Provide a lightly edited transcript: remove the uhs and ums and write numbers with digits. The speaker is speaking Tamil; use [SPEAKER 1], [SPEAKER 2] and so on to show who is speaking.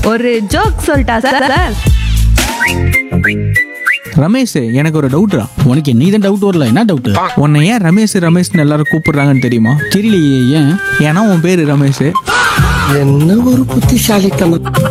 [SPEAKER 1] ஒரு ஜோக் சொல்லிட்டா சார் சார்?
[SPEAKER 2] ரமேஷ், எனக்கு ஒரு டவுட்ரா.
[SPEAKER 3] உனக்கு நீ தான் டவுட் வரல, என்ன டவுட்?
[SPEAKER 2] உன்னை ஏன் ரமேஷ் ரமேஷ்னு எல்லாரும் கூப்பிடுறாங்கன்னு தெரியுமா?
[SPEAKER 3] தெரியலையே, ஏன்?
[SPEAKER 2] ஏன்னா உன் பேரு ரமேஷ்.
[SPEAKER 4] என்ன ஒரு புத்திசாலித்தனம்.